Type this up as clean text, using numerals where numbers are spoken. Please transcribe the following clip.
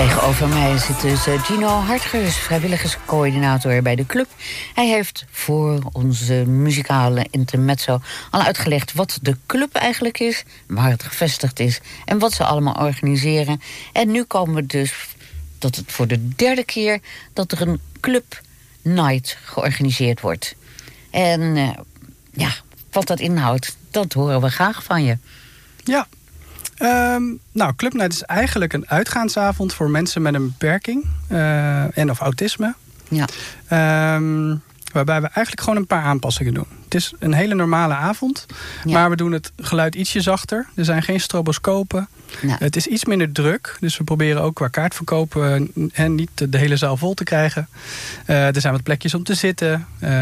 Tegenover mij zit dus Gino Hartgers, vrijwilligerscoördinator bij de club. Hij heeft voor onze muzikale intermezzo al uitgelegd wat de club eigenlijk is, waar het gevestigd is en wat ze allemaal organiseren. En nu komen we dus dat het voor de derde keer dat er een club night georganiseerd wordt. En wat dat inhoudt, dat horen we graag van je. Ja. Club Night is eigenlijk een uitgaansavond voor mensen met een beperking en of autisme. Ja. Waarbij we eigenlijk gewoon een paar aanpassingen doen. Het is een hele normale avond, maar we doen het geluid ietsje zachter. Er zijn geen stroboscopen. Ja. Het is iets minder druk, dus we proberen ook qua kaartverkopen niet de hele zaal vol te krijgen. Er zijn wat plekjes om te zitten.